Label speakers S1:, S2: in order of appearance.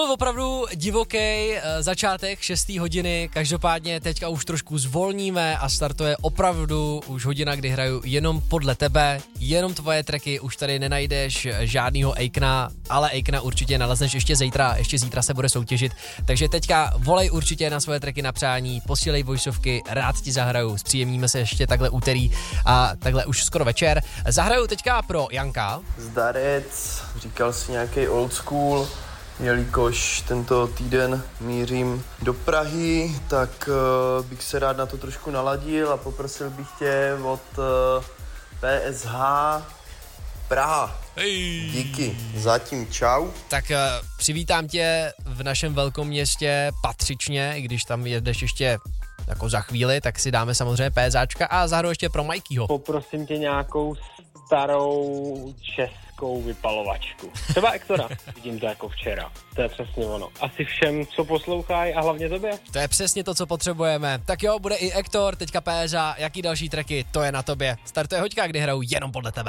S1: Opravdu divoký začátek 6. hodiny, každopádně teďka už trošku zvolníme a startuje opravdu už hodina, kdy hraju jenom podle tebe, jenom tvoje tracky, už tady nenajdeš žádnýho Aikna, ale Aikna určitě nalezneš ještě zítra se bude soutěžit, takže teďka volej určitě na svoje tracky na přání, posílej voiceovky, rád ti zahraju, zpříjemníme se ještě takhle úterý a takhle už skoro večer. Zahraju teďka pro Janka.
S2: Zdarec, říkal si nějaký old school, jelikož tento týden mířím do Prahy, tak bych se rád na to trošku naladil a poprosil bych tě od PSH Praha.
S1: Hej.
S2: Díky, zatím čau.
S1: Tak přivítám tě v našem velkom městě patřičně, i když tam jedeš ještě jako za chvíli, tak si dáme samozřejmě PSAčka a zahraju ještě pro Mikeyho.
S3: Poprosím tě nějakou starou českou vypalovačku. Třeba Ektora. Vidím to jako včera. To je přesně ono. Asi všem, co poslouchají a hlavně tobě.
S1: To je přesně to, co potřebujeme. Tak jo, bude i Ektor, teďka PSA, jaký další tracky, to je na tobě. Startuje hoďka, kdy hraju jenom podle tebe.